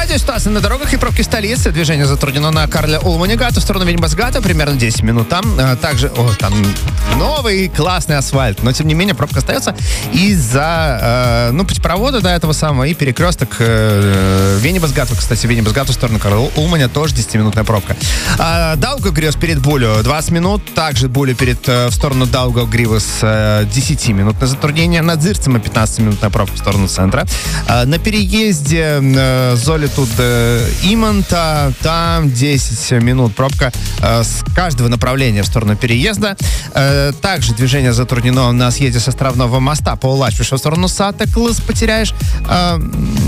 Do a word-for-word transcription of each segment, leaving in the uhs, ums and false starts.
Ситуация на дорогах и пробки столицы. Движение затруднено на Карля Улманигата в сторону Венебасгата. Примерно десять минут там. Также, о, там новый классный асфальт. Но, тем не менее, пробка остается из-за, э, ну, путепровода до этого самого и перекресток э, Венебасгата. Кстати, Венебасгата в сторону Карля Улманя тоже десятиминутная пробка. А, Даугавгривас перед Булю двадцать минут. Также Булю перед, э, в сторону Даугавгривас э, десятиминутное затруднение. На Дзирцема пятнадцатиминутная пробка в сторону центра. А, на переезде э, Золи тут Иманта, там десять минут пробка э, с каждого направления в сторону переезда. Э, также движение затруднено на съезде с Островного моста по Улачпишу в сторону Сатеклыс. Потеряешь... Э,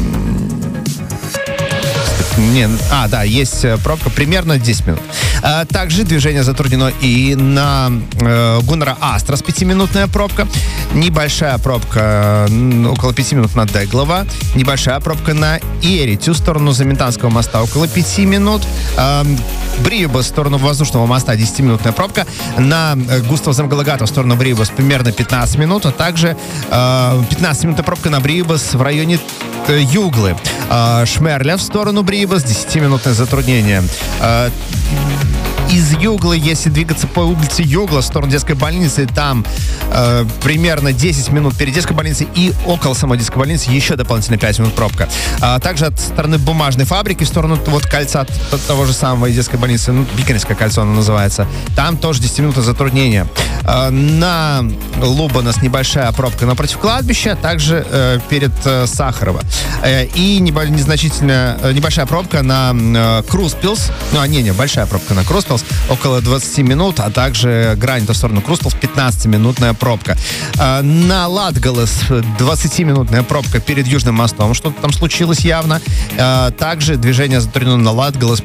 Не, а, да, есть пробка примерно десять минут. А, также движение затруднено и на э, Гуннера Астрас пятиминутная пробка. Небольшая пробка около пяти минут на Деглова. Небольшая пробка на Эритю в сторону Заментанского моста около пяти минут. А, Бриебас в сторону Воздушного моста десятиминутная пробка. На Густава Замгалагата в сторону Бриебас примерно пятнадцать минут. А также э, пятнадцатиминутная пробка на Бриебас в районе Юглы. А, Шмерля в сторону Бриебас десятиминутное затруднение. А, из Юглы, если двигаться по улице Югла в сторону детской больницы, там э, примерно десять минут перед детской больницей и около самой детской больницы еще дополнительно пять минут пробка. А также от стороны Бумажной фабрики в сторону вот кольца того же самого и детской больницы, ну, Бикинское кольцо оно называется, там тоже десятиминутное затруднение. А, на Лубанас небольшая пробка напротив кладбища, также э, перед э, Сахарова. Э, и небо, незначительная, э, небольшая пробка на э, Круспилс, ну, а не, не, большая пробка на Круспилс, около двадцати минут, а также грань в сторону Круспилс, пятнадцатиминутная пробка. Э, на Латгалас двадцатиминутная пробка перед Южным мостом, что-то там случилось явно. Э, также движение затруднено на Латгалас